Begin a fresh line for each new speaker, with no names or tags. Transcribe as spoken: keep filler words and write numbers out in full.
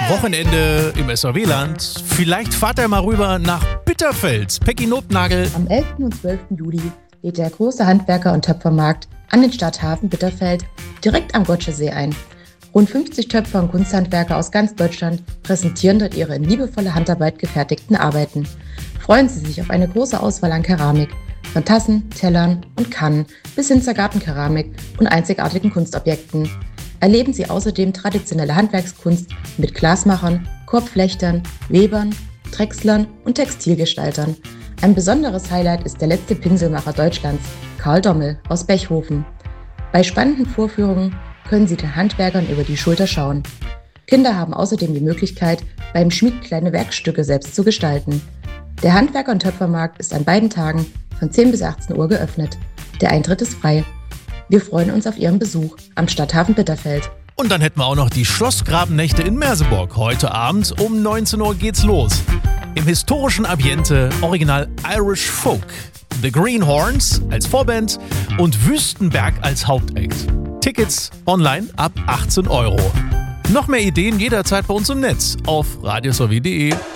Wochenende im S V W-Land. Vielleicht fahrt ihr mal rüber nach Bitterfeld. Peggy Notnagel.
Am elften und zwölften Juli lädt der große Handwerker- und Töpfermarkt an den Stadthafen Bitterfeld direkt am Gotschersee ein. Rund fünfzig Töpfer und Kunsthandwerker aus ganz Deutschland präsentieren dort ihre in liebevolle Handarbeit gefertigten Arbeiten. Freuen Sie sich auf eine große Auswahl an Keramik, von Tassen, Tellern und Kannen bis hin zur Gartenkeramik und einzigartigen Kunstobjekten. Erleben Sie außerdem traditionelle Handwerkskunst mit Glasmachern, Korbflechtern, Webern, Drechslern und Textilgestaltern. Ein besonderes Highlight ist der letzte Pinselmacher Deutschlands, Karl Dommel aus Bechhofen. Bei spannenden Vorführungen können Sie den Handwerkern über die Schulter schauen. Kinder haben außerdem die Möglichkeit, beim Schmied kleine Werkstücke selbst zu gestalten. Der Handwerker- und Töpfermarkt ist an beiden Tagen von zehn bis achtzehn Uhr geöffnet. Der Eintritt ist frei. Wir freuen uns auf Ihren Besuch am Stadthafen Bitterfeld.
Und dann hätten wir auch noch die Schlossgrabennächte in Merseburg. Heute Abend um neunzehn Uhr geht's los. Im historischen Ambiente Original Irish Folk. The Greenhorns als Vorband und Wüstenberg als Hauptact. Tickets online ab achtzehn Euro. Noch mehr Ideen jederzeit bei uns im Netz auf radiosw punkt de.